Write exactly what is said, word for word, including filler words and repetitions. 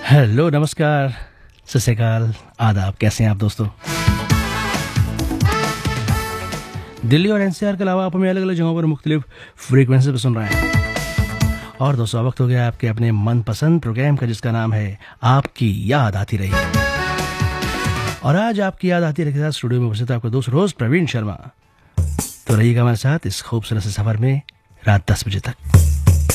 Hello, नमस्कार, सत श्री अकाल, आदाब। कैसे हैं आप दोस्तों? दिल्ली और एनसीआर के अलावा आप हमें अलग अलग जगहों पर मुख्तलिफ फ्रीक्वेंसी पर सुन रहे हैं। और दोस्तों, वक्त हो गया आपके अपने मनपसंद प्रोग्राम का, जिसका नाम है आपकी याद आती रही। और आज आपकी याद आती रही के साथ स्टूडियो में उपस्थित आपका दोस्त रोज प्रवीण शर्मा। तो रहिएगा हमारे साथ इस खूबसूरत से सफर में रात दस बजे तक।